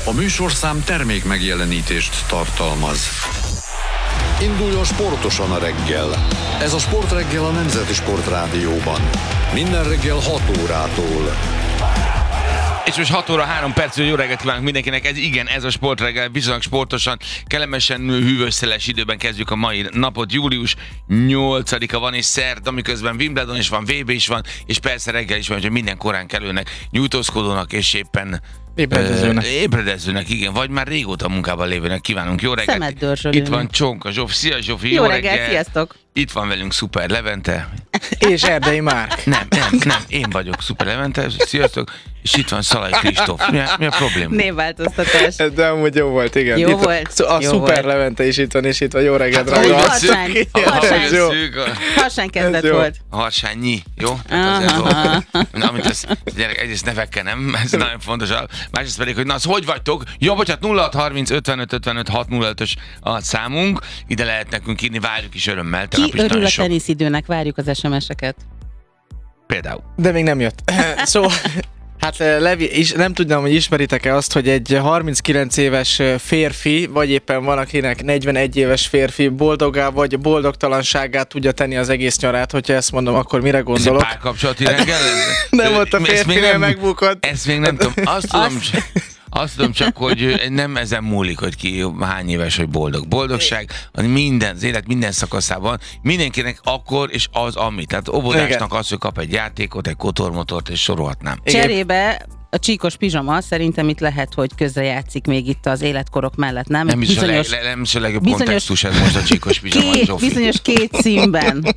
A műsorszám termék megjelenítést tartalmaz. Induljon sportosan a reggel. Ez a Sportreggel a Nemzeti Sportrádióban. Minden reggel 6 órától. És most 6 óra 3 perc, jó reggelt kívánunk mindenkinek. Ez a Sportreggel, viszonylag sportosan, kellemesen hűvös-szeles időben kezdjük a mai napot. Július 8-a van és szerda, miközben Wimbledon is van, VB is van, és persze reggel is van, hogy minden korán kelőnek, nyújtózkodónak és éppen ébredezőnek, igen, vagy már régóta munkában lévőnek kívánunk. Jó reggelt! Itt van Csonka Zsófi. Szia Zsófi, jó reggelt, sziasztok! Itt van velünk Szuper Levente. És Erdei Márk. Nem, én vagyok Szuper Levente, sziasztok. És itt van Szalai Kristóf. Mi a probléma? Névváltoztatás. De amúgy jó volt, igen. Jó itt volt. A Szuper Levente is itt van, és itt van. Jó reggelt, drága. Harsány kezdet volt. Harsányi, jó? Amit ezt gyerek, egyrészt nevekkel nem, ez nagyon fontos. Másrészt pedig, hogy na, az hogy vagytok? Jó, bocsánat, 0630 55 55 605-ös a számunk. Ide lehet nekünk írni, várjuk is örömmel. Ki örül a teniszidőnek? Várjuk az SMS-eket. Például. De még nem jött. Szóval... Hát Levi, nem tudnám, hogy ismeritek-e azt, hogy egy 39 éves férfi, vagy éppen van, akinek 41 éves férfi boldogá vagy boldogtalanságát tudja tenni az egész nyarát, hogyha ezt mondom, akkor mire gondolok? Ez egy párkapcsolati reggel? Nem ott a férfinél megbukott. Ezt még nem tudom. Azt tudom csak, hogy nem ezen múlik, hogy ki hány éves, hogy boldog. Boldogság az élet minden szakaszában, mindenkinek akkor és az, ami. Tehát óvodásnak az, hogy kap egy játékot, egy kotormotort, és sorolhatnám. Cserébe a csíkos pizsama szerintem itt lehet, hogy közrejátszik még itt az életkorok mellett, nem? Nem is a legjobb kontextus ez most a csíkos pizsama, bizonyos két színben.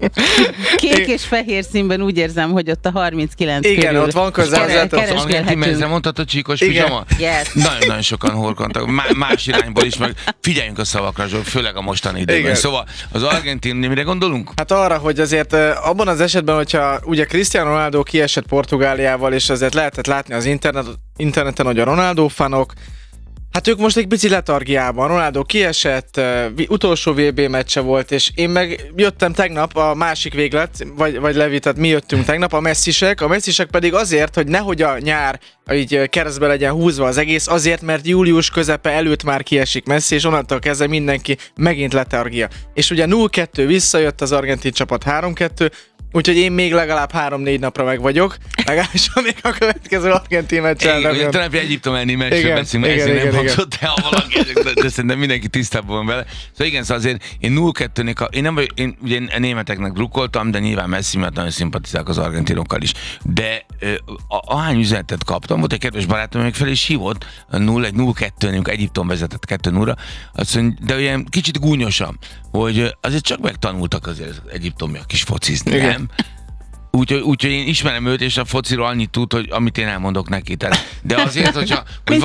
Kék és fehér színben úgy érzem, hogy ott a 39 igen, körül ott van közel. Argentin mondtad a csíkos pizsama? Yes. Nagyon-nagyon sokan horkantak. Más irányból is, meg figyeljünk a szavakra, főleg a mostani időben. Igen. Szóval az argentin, mire gondolunk? Hát arra, hogy azért abban az esetben, hogyha ugye Cristiano Ronaldo kiesett Portugáliával, és azért lehetett látni az interneten, hogy a Ronaldo fanok, hát ők most egy pici letargiában. Ronaldo kiesett, utolsó VB meccse volt, és én meg jöttem tegnap a másik véglet, vagy Levi, tehát mi jöttünk tegnap, a messzisek pedig azért, hogy nehogy a nyár így keresztbe legyen húzva az egész, azért, mert július közepe előtt már kiesik Messi, és onnantól kezdve mindenki megint letargia. És ugye 0-2 visszajött az argentin csapat 3-2, úgyhogy én még legalább 3-4 napra meg vagyok, legalábbis amíg a következő argentin meccsen nem jön. Talán Egyiptom elleni meccsről beszélünk, mert ezért nem hangzott el, ha valaki, de szerintem mindenki tisztában van vele. Szóval igen, szóval azért én 0-2-nél, én ugye a németeknek drukkoltam, de nyilván Messi miatt nagyon szimpatizálok az argentinokkal is. De ahány üzenetet kaptam, volt egy kedves barátom, még fel is hívott, 0-2-nél, Egyiptom vezetett 2-0-ra, azt mondja, de olyan kicsit gúnyosan, hogy azért csak megtanultak azért az egyiptomiak is focizni, nem? Úgyhogy én ismerem őt, és a fociról annyit tud, hogy amit én elmondok neki. De azért, hogyha...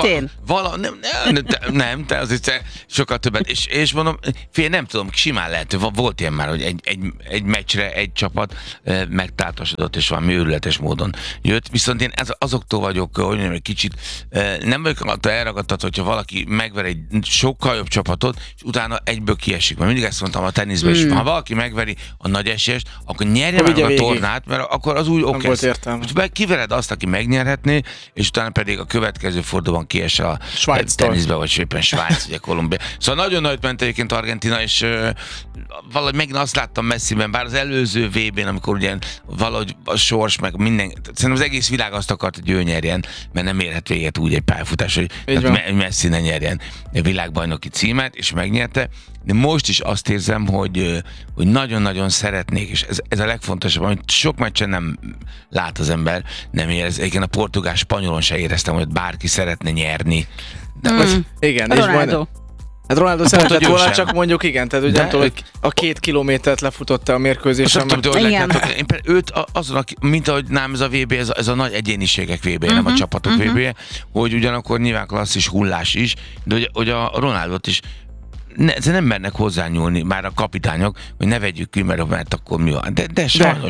Nem, te azért sokkal többet. És mondom, nem tudom, simán lehet, volt ilyen már, hogy egy meccsre egy csapat megtáltosodott, és valami őrületes módon jött. Viszont én azoktól vagyok, hogy mondjam, egy kicsit nem vagyok attól elragadtat, hogyha valaki megver egy sokkal jobb csapatot, és utána egyből kiesik. Mert mindig ezt mondtam a teniszben is. Ha valaki megveri a nagy esélyest, akkor nyerje meg a tornát, mert akkor az úgy oké. Most kivered azt, aki megnyerhetné, és utána pedig a következő fordulóban kies a teniszbe, vagy éppen Svájc, ugye Kolumbia. Szóval nagyon nagyot ment egyébként Argentina, és valahogy megint azt láttam Messiben, bár az előző VB-n, amikor ugye valahogy a sors, meg minden, szerintem az egész világ azt akart, hogy ő nyerjen, mert nem érhet véget úgy egy pályafutás, hogy Messi ne nyerjen a világbajnoki címet, és megnyerte. De most is azt érzem, hogy nagyon-nagyon szeretnék, és ez a legfontosabb, amit sok meccsen nem lát az ember, nem érez. Egyébként a portugál-spanyolon se éreztem, hogy bárki szeretne nyerni. De igen, és majd... Hát Ronaldo szeretett volna, csak mondjuk igen, tehát ugye nem tudom, hogy a 2 kilométert lefutotta a mérkőzésen. Én őt azon, mint ahogy nem ez a VB, ez a nagy egyéniségek VB, nem a csapatok VB, hogy ugyanakkor nyilván klasszis hullás is, de hogy a Ronaldot is nem mernek hozzányúlni már a kapitányok, hogy ne vegyük ki, mert akkor mi van. De sajnos.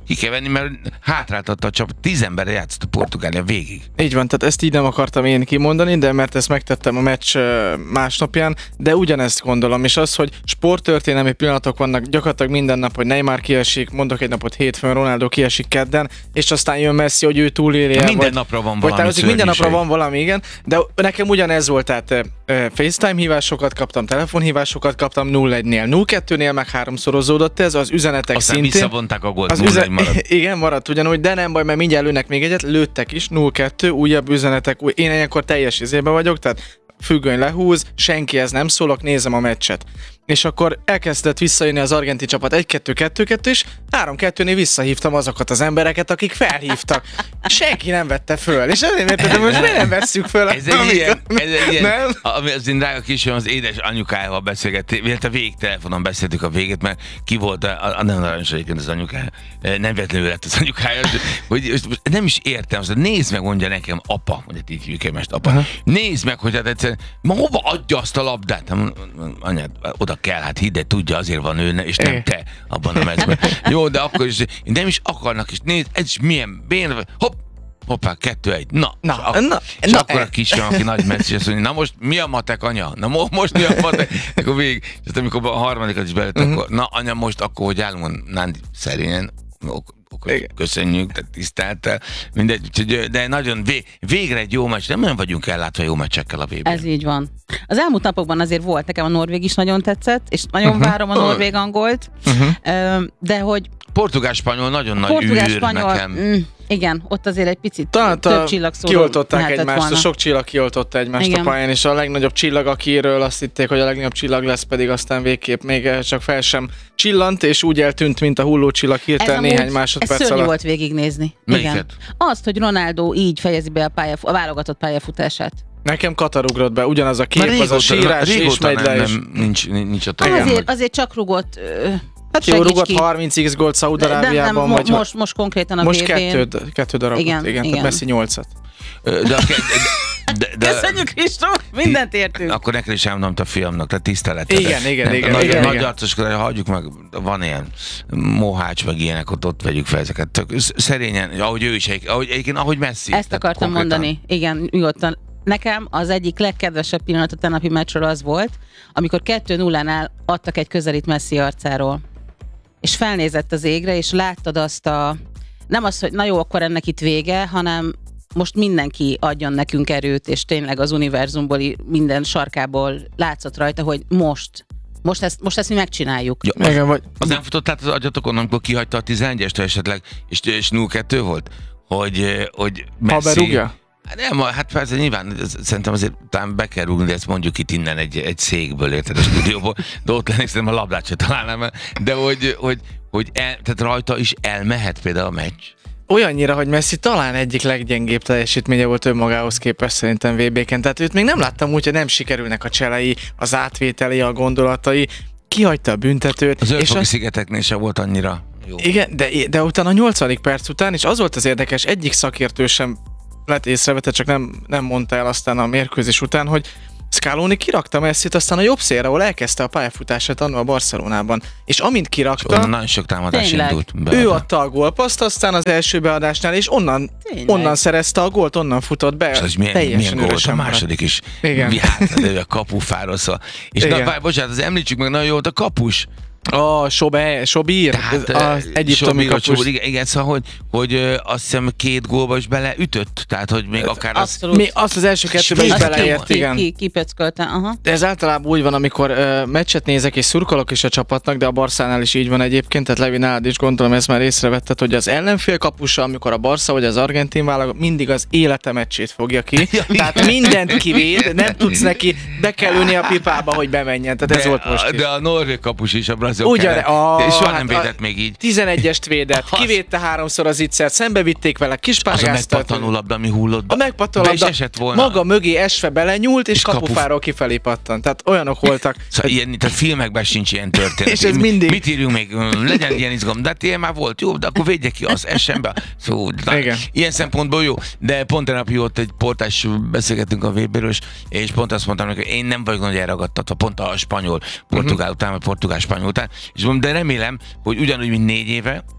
ki kell venni, mert hátráltatta a csapat. 10 emberre játszott a Portugália végig. Így van, tehát ezt így nem akartam én kimondani, de mert ezt megtettem a meccs másnapján, de ugyanezt gondolom, és az, hogy sporttörténelmi pillanatok vannak gyakorlatilag minden nap, hogy Neymar kiesik, mondok egy napot hétfőn, Ronaldo kiesik kedden, és aztán jön Messi, hogy ő túlélje. Minden napra van valami minden napra szörnyűség. van valami, igen, de nekem ugyanez volt, tehát FaceTime hívásokat kaptam, telefonhívásokat kaptam 0-1-nél, 0-2-nél meg 3-szorozódott ez, az üzenetek Aztán szintén. visszavonták a gólt, Az 0-1 maradt. Igen, maradt ugyanúgy, de nem baj, mert mindjárt lőnek még egyet, lőttek is, 0-2, újabb üzenetek, én ilyenkor teljes izébe vagyok, tehát függöny lehúz, senkihez nem szólok, nézem a meccset. És akkor elkezdett visszajönni az argentin csapat 1-2-2-2, és 3-2-nél visszahívtam azokat az embereket, akik felhívtak. Senki nem vette föl, és azért értettem, most miért nem vesszük föl? Ez egy ilyen, Nem? ami az én drága kisem az édes anyukájával beszélgették, illetve végtelefonon beszéltük a végét, mert ki volt nem aranyos egyébként az anyukája, nem véletlenül lett az anyukája, hogy nem is értem, azt nézd meg, mondja nekem apa, mondja így hívjuk egymást apa, nézd meg, hogy hát egyszerűen, ma hova adja azt a labdát? Anyád, oda kell, hát hidd, tudja, azért van ő, és nem te abban a meccsben. Jó, de akkor is nem is akarnak, és nézd, ez is milyen béna, hoppá, 2-1, és akkor a kisem, aki nagy meccs, azt mondja, na most mi a matek, anya? Na most mi a matek? Akkor végig, és amikor a harmadikat is belőtt, akkor, na anya, most akkor, hogy állunk, Nándi szerényen, akkor köszönjük, tehát tisztelettel, mindegy, de nagyon végre egy jó meccs, nem vagyunk ellátva jó meccsekkel a VB-n. Ez így van. Az elmúlt napokban azért volt, nekem a norvég is nagyon tetszett, és nagyon várom a norvég-angolt, de hogy Portugál-spanyol nagyon nagy űr nekem. Igen, ott azért egy picit Talán több csillagszóró kioltották lehetett egymást, volna. a sok csillag kioltotta egymást Igen. a pályán, és a legnagyobb csillag, akiről azt hitték, hogy a legnagyobb csillag lesz, pedig aztán végképp még csak fel sem csillant, és úgy eltűnt, mint a hullócsillag hirtelen néhány másodperc ez szörnyű alatt. volt végignézni. Melyiket? Igen. Azt, hogy Ronaldo így fejezi be a válogatott pályafutását. Nekem Katar ugrott be, ugyanaz a kép, az a sírás, és régóta megy le, és... nincs a tovább. Azért csak rugott. Hát jó, rugott 30x gólt Szaúd-Arábiában, vagy... Most konkrétan a Most VB-n. kettő darabot, igen, tehát Messi 8-at. De Köszönjük, Kristóf! Mindent értünk. Akkor neked is elmondom a fiamnak, tehát tiszteletet. Igen. Nagy arcoskodás, hagyjuk meg, van ilyen mohács, meg ilyenek, ott vegyük fel ezeket. Tök szerényen, ahogy ő is, ahogy Messi. Ezt akartam mondani. Igen, nyugodtan. Nekem az egyik legkedvesebb pillanat a tegnapi meccsről az volt, amikor 2-0-nál adtak egy közelít Messi arcáról. És felnézett az égre, és láttad azt nem az, hogy na jó, akkor ennek itt vége, hanem most mindenki adjon nekünk erőt, és tényleg az univerzumból, minden sarkából látszott rajta, hogy most ezt mi megcsináljuk. Ja, Igen, vagy... az nem futott át az agyatokon, amikor kihagyta a 11-est esetleg, és 0-2 volt? Hogy Messi... Ha berúgja? Nem, hát persze nyilván szerintem azért talán be kell rúgni, de ezt mondjuk itt innen egy székből, érted, a stúdióból, de ott lennék, szerintem a labdát se találnám el, de tehát rajta is elmehet például a meccs. Olyannyira, hogy Messi talán egyik leggyengébb teljesítménye volt önmagához képest szerintem VB-ken. Tehát őt még nem láttam úgy, hogy nem sikerülnek a cselei, az átvételi, a gondolatai. Kihagyta a büntetőt. Az és szigeteknél sem volt annyira jó. Igen, de utána a 80. perc után, és az volt az érdekes, egyik szakértő sem lett észrevette, csak nem mondta el aztán a mérkőzés után, hogy Scaloni kirakta Messit aztán a jobb szélre, ahol elkezdte a pályafutását annól a Barcelonában. És amint kirakta, nagyon sok támadás Tényleg. indult be. ő adta a gólpaszt, aztán az első beadásnál, és onnan szerezte a gólt, onnan futott be. És az milyen gól volt a második is. Igen. Hát, a kapufáról szól. És bocsánat, az említsük meg, nagyon jó volt a kapus. Sobír, az egyiptomi kapus. Igen, szóval, hogy azt hiszem 2 gólba is beleütött, tehát hogy még akár az... Mi azt az első 2-ben is beleért, igen. Kipöckölte, aha. De ez általában úgy van, amikor meccset nézek és szurkolok is a csapatnak, de a Barszánál is így van egyébként, tehát Levi nálad is gondolom ezt már észrevetted, hogy az ellenfél kapusa, amikor a Barca vagy az argentin válogatott, mindig az élete meccsét fogja ki. Tehát mindent kivéd, nem tudsz neki, be kell ülni a pipába, hogy bemenjen. Tehát ez volt most is. De a norvég kapus is, a brazil és soha nem védett még így. 11-est védett, kivédte 3-szor az ittszert, szembevitték vele, kispárgáztat. Az a megpattanó labda, ami hullott be. A megpattanó labda maga mögé esve belenyúlt, és kapufáról kifelé pattant. Tehát olyanok voltak. Szóval tehát filmekben sincs ilyen történet. És ez mindig. Mit írjunk még? Legyen ilyen izgalom. De hát ilyen már volt, jó, de akkor védje ki, az essen be. Szóval, ilyen szempontból jó. De pont tegnap jót egy portás beszélgettünk a VB-ről, és pont azt mondtam neki, hogy én nem vagyok nagyon elragadtatva, pont a spanyol, portugál után, vagy portugál-spanyol után. És mondom, de remélem, hogy ugyanúgy, mint 4 éve,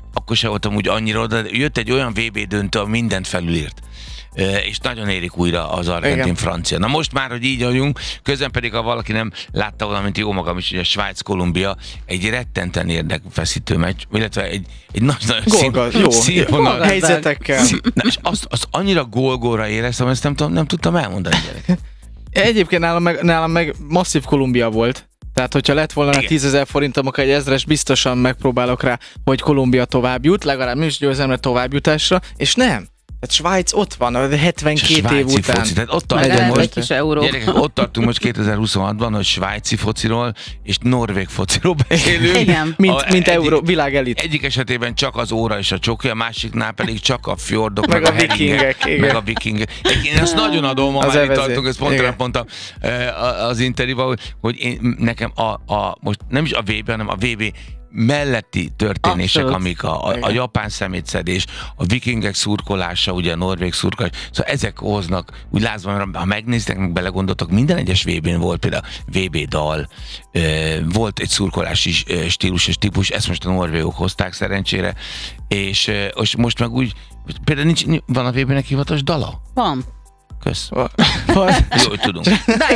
akkor se voltam úgy annyira oda, de jött egy olyan VB döntő, ami mindent felülírt. És nagyon érik újra az argentin-francia. Na most már, hogy így vagyunk, közben pedig, ha valaki nem látta valamint jó magam is, hogy a Svájc-Kolumbia egy rettenten érdekfeszítő meccs, illetve egy nagyon színvonal helyzetekkel. Na, és azt annyira gólgóra éreztem, hogy ezt nem tudtam elmondani, gyerek. Egyébként nálam meg masszív Kolumbia volt. Tehát, hogyha lett volna 10 000 forintom, akkor egy 1000-es biztosan megpróbálok rá, hogy Kolumbia tovább jut, legalább győzelemre továbbjutásra, és nem. Tehát Svájc ott van, 72 év után. Foci, tehát ott tartunk most, kis gyerekek, ott tartunk most 2026-ban, hogy svájci fociról és norvég fociról beszélünk. Igen. Mint világ elit. Egyik esetében csak az óra és a csokja, a másiknál pedig csak a fjordok, meg a vikingek. Meg a vikingek. Én ezt nagyon adom, ha már itt tartunk, ezt pont mondtam az interjúban, hogy nekem most nem is a VB, hanem a VB melletti történések, abszolút. Amik a japán szemétszedés, a vikingek szurkolása, ugye a norvég szurkolás, szóval ezek hoznak, úgy lázban, ha megnéztek, meg belegondoltok, minden egyes VB-n volt például VB dal, volt egy szurkolási stílus és típus, ezt most a norvégok hozták szerencsére, és most meg úgy, például van a VB-nek hivatalos dala? Van. Kösz. Jó, hogy tudunk.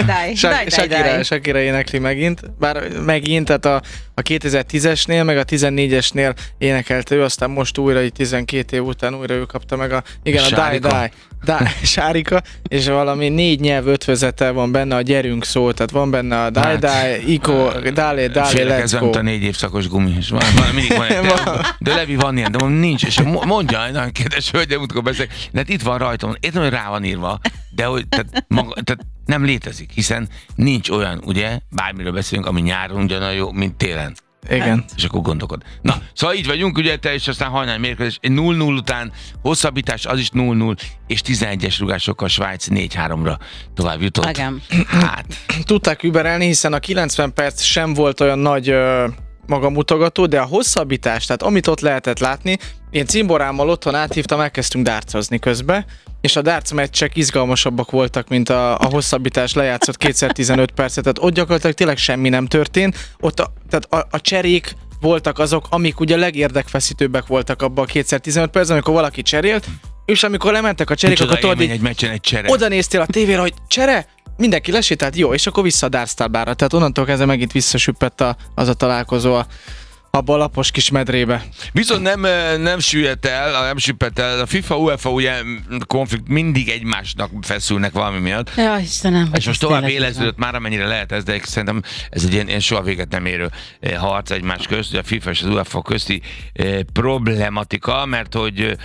Shakira énekli megint, tehát a 2010-esnél, meg a 14-esnél énekelt ő, aztán most újra, így 12 év után újra ő kapta meg a Sárika, és valami 4 nyelv ötvözete van benne, a gyerünk szó, tehát van benne a Iko, Dale, let's go. A 4 évszakos gumi, és mindig van egy, de Levi van ilyen, de nincs, és mondja, nagyon kedves hölgyem, utkor beszélek, de hát itt van rajtam, értem, hogy rá van írva, de hogy tehát nem létezik, hiszen nincs olyan, ugye, bármiről beszélünk, ami nyáron ugyanolyan jó, mint télen. Igen. És akkor gondolkod. Na, szóval így vagyunk, ugye te, és aztán hajnal mérkőzés, 0-0 után hosszabbítás, az is 0-0, és 11-es rugásokkal Svájc 4-3-ra tovább jutott. Igen. Hát. Tudták überelni, hiszen a 90 perc sem volt olyan nagy magamutogató, de a hosszabbítás, tehát amit ott lehetett látni, én cimborámmal otthon áthívtam, elkezdtünk dárcozni közben, és a darts meccsek izgalmasabbak voltak, mint a hosszabbítás lejátszott 2x15 percet, tehát ott gyakorlatilag tényleg semmi nem történt, ott tehát a cserék voltak azok, amik ugye legérdekfeszítőbbek voltak abban a 2x15 percben, amikor valaki cserélt, és amikor lementek a cserék, akkor tudod, egy meccsen egy csere. Oda néztél a tévére, hogy csere, mindenki lesétált, jó, és akkor vissza a dartstarbára, tehát onnantól kezdve megint visszasüppett az a találkozó abba a lapos kis medrébe. Viszont nem süppett el, a FIFA, UEFA ugye konflikt mindig egymásnak feszülnek valami miatt. Ja, Istenem. És most tovább éleződött már, amennyire lehet ez, de szerintem ez egy ilyen soha véget nem érő harc egymás közt, a FIFA és az UEFA közti problematika, mert hogy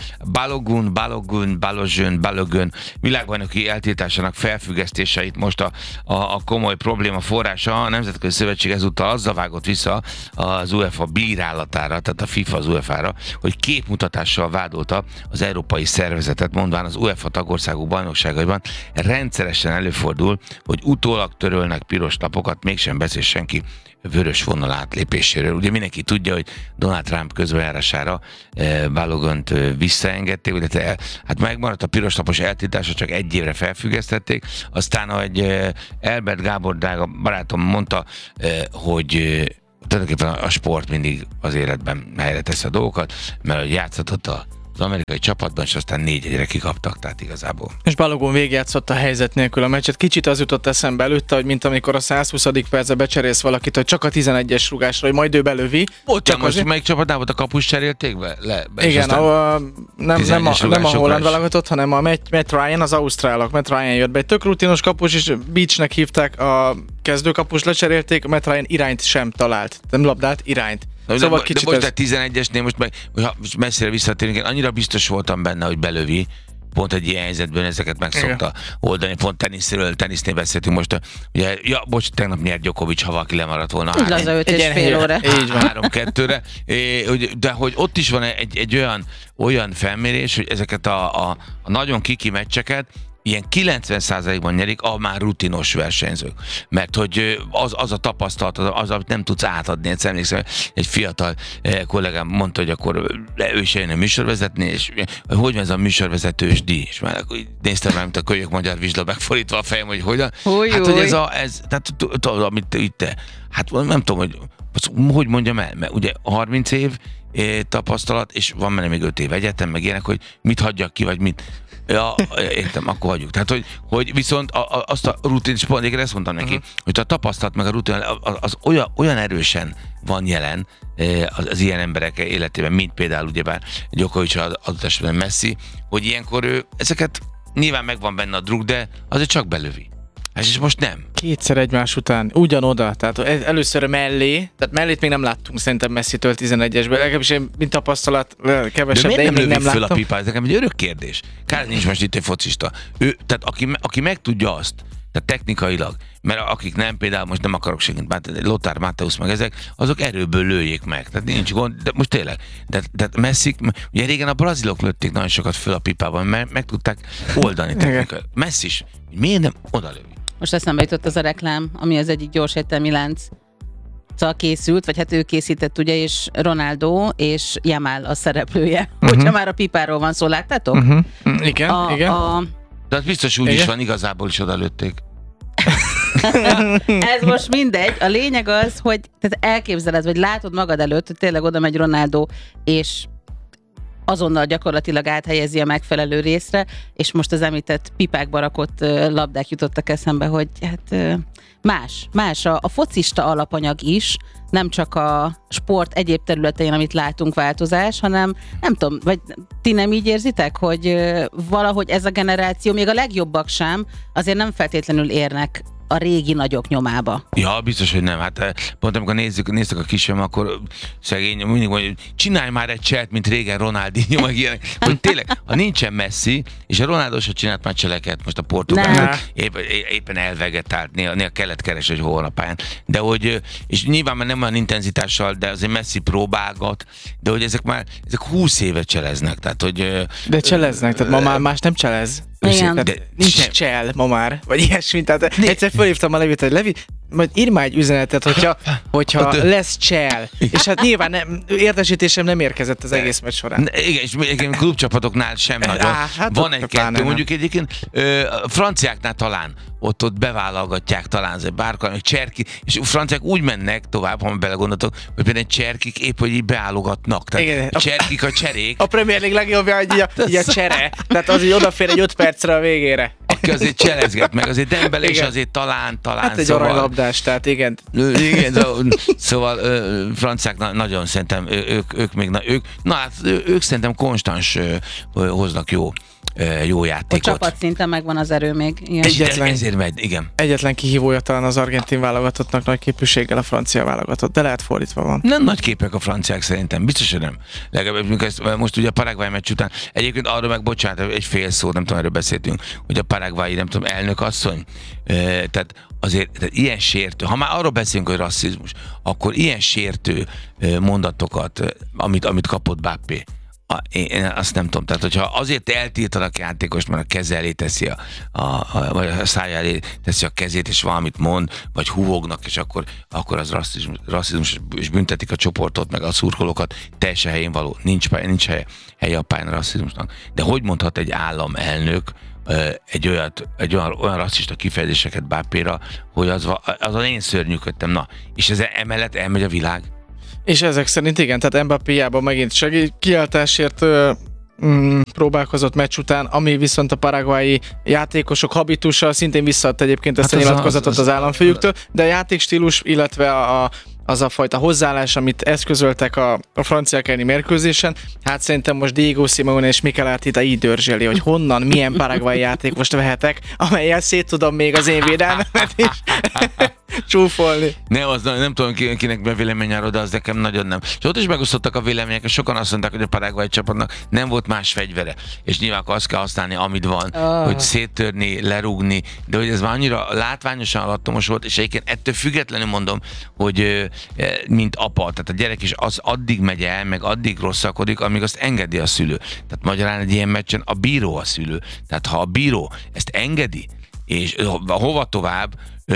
Balogun világbajnoki eltiltásának felfüggesztéseit most a komoly probléma forrása. A Nemzetközi Szövetség ezúttal azzal vágott vissza az UEFA bírálatára, tehát a FIFA az UEFA-ra, hogy képmutatással vádolta az európai szervezetet, mondván az UEFA tagországok bajnokságaiban rendszeresen előfordul, hogy utólag törölnek piros lapokat, mégsem beszél senki vörös vonal átlépéséről. Ugye mindenki tudja, hogy Donald Trump közbenjárására Balogont visszaengedték, illetve hát megmaradt a piros lapos eltiltása, csak 1 évre felfüggesztették, aztán, ahogy Elbert Gábor drága barátom mondta, hogy tulajdonképpen a sport mindig az életben helyre teszi a dolgokat, mert játszhatott az amerikai csapatban, és aztán 4-1-re kikaptak, tehát igazából. És Balogun végigjátszott a helyzet nélkül a meccset. Kicsit az jutott eszembe előtte, hogy mint amikor a 120. percben becserélsz valakit, hogy csak a 11-es rugásra, hogy majd ő belövi. Ott most melyik csapatnál volt, a kapus cserélték be? Igen, nem a holland válogatott, hanem a Matt Ryan, az ausztrálok. Matt Ryan jött be, egy tök rutinos kapus, és Beachnek hívták, a kezdőkapus lecserélték, Matt Ryan irányt sem talált. Nem labdát, irányt. Szóval de most a 11-esnél, most messzire visszatérünk, én annyira biztos voltam benne, hogy belövi, pont egy ilyen helyzetben ezeket meg szokta oldani. Pont tenisznél beszéltünk most. Ugye, tegnap nyert Djokovic, ha valaki lemaradt volna. Így az a 5,5 óra. Így van. 3-2-re. De hogy ott is van egy olyan felmérés, hogy ezeket a nagyon kiki meccseket ilyen 90%-ban nyerik a már rutinos versenyzők. Mert hogy az a tapasztalat, az, amit nem tudsz átadni. Ezt emlékszem, egy fiatal kollégám mondta, hogy akkor ő is jön a műsorvezetni, és hogy van ez a műsorvezetős díj? És már akkor néztem rá, mint a kölyök magyar vizsla megfordítva a fejem, hogy hogyan. Hát, hogy tehát amit itt, hát nem tudom, hogy mondjam el, mert ugye 30 év, tapasztalat, és van benne még 5 év egyetem, meg ilyenek, hogy mit hagyjak ki, vagy mit. Ja, értem, akkor hagyjuk. Tehát, hogy viszont azt a rutin, és pont ezt mondtam neki, hogy a tapasztalat meg a rutin az olyan erősen van jelen az ilyen emberek életében, mint például ugyebár Djokovic adott esetben Messi, hogy ilyenkor ő ezeket nyilván megvan benne a druk, de azért csak belövi. És most nem. Kétszer egymás után, ugyanoda, tehát először mellé, tehát mellét még nem láttunk szerintem Messi-től 11-esben, legalábbis én, mint tapasztalat, kevesebb, de én még nem föl láttam. a pipát? Ez nekem egy örök kérdés. Kár, nincs most itt egy focista. Tehát aki meg tudja azt, tehát technikailag, mert akik nem, például most nem akarok segíteni, Lothar Matthäus meg ezek, azok erőből lőjék meg. Tehát nincs gond, de most tényleg. De Messi, ugye régen a brazilok lőtték nagyon sokat föl a pipában, mert meg tudták oldani technikailag. Messi is, miért nem odalövi? Most eszembe jutott az a reklám, ami az egyik gyorséttermi lánc készült, vagy hát ő készített, ugye, és Ronaldo és Jamal a szereplője. Hogyha már a pipáról van szó, láttátok? Igen, igen. De az biztos úgy is van, igazából is odalőtték. Ez most mindegy. A lényeg az, hogy tehát elképzeled, vagy látod magad előtt, hogy tényleg oda megy Ronaldo, és azonnal gyakorlatilag áthelyezi a megfelelő részre, és most az említett pipákba rakott labdák jutottak eszembe, hogy hát más. A focista alapanyag is, nem csak a sport egyéb területein, amit látunk változás, hanem nem tudom, vagy ti nem így érzitek, hogy valahogy ez a generáció, még a legjobbak sem, azért nem feltétlenül érnek a régi nagyok nyomába. Ja, biztos, hogy nem. Hát pont amikor néztek a kisem, akkor szegény mindig mondja, hogy csinálj már egy cselt, mint régen Ronaldinho, meg ilyenek. Hogy tényleg, ha nincsen Messi, és a Ronaldo se csinált már cseleket, most a portugál éppen elvegetált, néha kellett keresni, hogy hol van a pályán. De hogy, és nyilván már nem olyan intenzitással, de azért Messi próbálgat, de hogy ezek 20 éve cseleznek. Tehát, hogy, de cseleznek, tehát ma már más nem cselez. Igen. De nincs csel ma már, vagy ilyesmi. Tehát egyszer fölhívtam a Levit, hogy Levi, majd írj már egy üzenetet, hogyha lesz csel. És hát nyilván értesítésem nem érkezett az egész meccs során. Igen, és egyébként klubcsapatoknál sem nagyon. Hát van egy-kettő, mondjuk egyébként franciáknál talán ott bevállalgatják talán az Bárka, meg Cserki, és a franciák úgy mennek tovább, ha belegondoltok, hogy például Cserkik épp, hogy így beállogatnak. Tehát igen, Cserkik a cserék. A Premier League legjobbja, hogy így a csere. Tehát az így odafér egy 5 percre a végére. Aki azért cselezget meg, azért Dembele is azért talán. Hát egy aranylabdás, tehát igen. Igen, szóval franciák nagyon szerintem, ők szerintem konstans hoznak jó játékot. A csapatszinten megvan az erő még. Igen. Ezért megy, igen. Egyetlen kihívója talán az argentin válogatottnak nagy képviséggel a francia válogatott, de lehet fordítva van. Nem nagy képek a franciák szerintem, biztos, hogy nem. Legalább most ugye a Paraguay meccs után, egyébként arról meg bocsánat, egy fél szó, nem tudom, erről beszéltünk, hogy a Paraguay, nem tudom, elnök asszony, tehát azért tehát ilyen sértő, ha már arról beszélünk, hogy rasszizmus, akkor ilyen sértő mondatokat, amit kapott Mbappé, én azt nem tudom. Tehát, hogyha azért eltiltanak játékost, mert a keze elé teszi vagy a szája elé teszi a kezét, és valamit mond, vagy húvognak, és akkor az rasszizmus, és büntetik a csoportot, meg a szurkolókat, teljesen helyén való. Nincs helye a pályán a rasszizmusnak. De hogy mondhat egy államelnök egy olyan rasszista kifejezéseket Mbappéra, hogy azon én szörnyűködtem. Na, és ez emellett elmegy a világ. És ezek szerint igen, tehát Mbappéjában megint kiáltásért próbálkozott meccs után, ami viszont a paraguayi játékosok habitusa szintén visszaadt egyébként ezt a nyilatkozatot az államfőjüktől, de a játékstílus, illetve az a fajta hozzáállás, amit eszközöltek a franciák elleni mérkőzésen, hát szerintem most Diego Simeone és Mikel Arteta így dörzseli, hogy honnan, milyen paraguayi játékost vehetek, amellyel szét tudom még az én védelmemet is csúfolni. Nem tudom kinek be véleményáról, de az nekem nagyon nem. És ott is megosztottak a vélemények, és sokan azt mondták, hogy a paraguayi csapatnak nem volt más fegyvere. És nyilván azt kell használni, amit van, hogy széttörni, lerúgni, de hogy ez már annyira látványosan alattomos volt, és egyébként ettől függetlenül mondom, hogy mint apa, tehát a gyerek is az addig megy el, meg addig rosszakodik, amíg azt engedi a szülő. Tehát magyarán egy ilyen meccsen a bíró a szülő. Tehát ha a bíró ezt engedi, és hova tovább,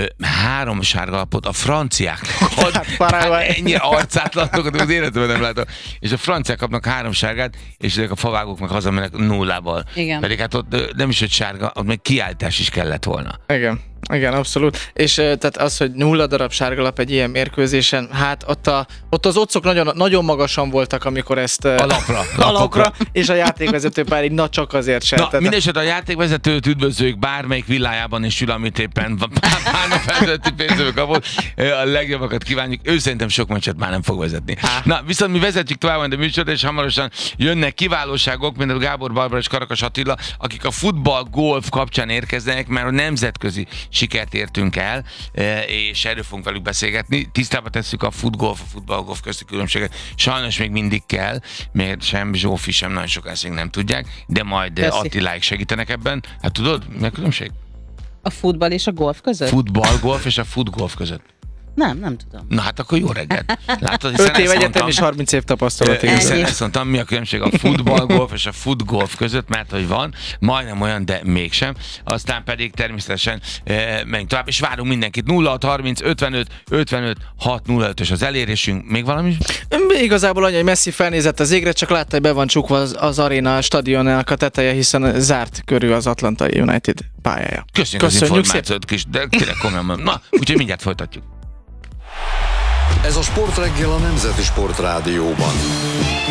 3 sárgalapot a franciáknak ad. Hát ennyi arcátlanokat az életemben nem látom. És a franciák kapnak 3 sárgát, és ezek a favágók meg hazamennek 0-val. Igen. Pedig hát ott nem is egy sárga, ott meg kiáltás is kellett volna. Igen. Igen, abszolút. És tehát az, hogy 0 darab sárgalap egy ilyen mérkőzésen, hát ott az otcok nagyon, nagyon magasan voltak, amikor ezt A lapokra. és a játékvezető pedig csak azért sem. Na, mindesetre a játékvezetőt üdvözlők bármelyik villájában is ül, amit éppen párna felvezető pénzők kapott. A legjobbakat kívánjuk. Ő szerintem sok meccset már nem fog vezetni. Na, viszont mi vezetjük tovább a műsort, és hamarosan jönnek kiválóságok, mint a Gábor Barbara és Karakas Attila, akik a futball, golf kapcsán érkeznek, mert a nemzetközi sikert értünk el, és erről fogunk velük beszélgetni. Tisztába tesszük a futball-golf közti különbséget. Sajnos még mindig kell, mert sem Zsófi, sem nagyon sokan ezt még nem tudják, de majd Attiláik segítenek ebben. Hát tudod, mi a különbség? A futball és a golf között? Futball, golf és a futgolf között. Nem tudom. Na hát akkor jó reggelt. Látod, 5 év egyetem és 30 év tapasztalat. Hiszen ezt mondtam, mi a különbség a futballgolf és a futgolf között, mert hogy van, majdnem olyan, de mégsem. Aztán pedig természetesen menjünk tovább, és várunk mindenkit. 0630 55 55 605-ös az elérésünk. Még valami? Igazából annyi, hogy Messi felnézett az égre, csak látta, hogy be van csukva az aréna stadionnak a teteje, hiszen zárt körül az Atlanta United pályája. Köszönjük az információt kis, de kérek komolyan. Na, úgyhogy mindjárt folytatjuk. Ez a Sportreggel a Nemzeti Sportrádióban.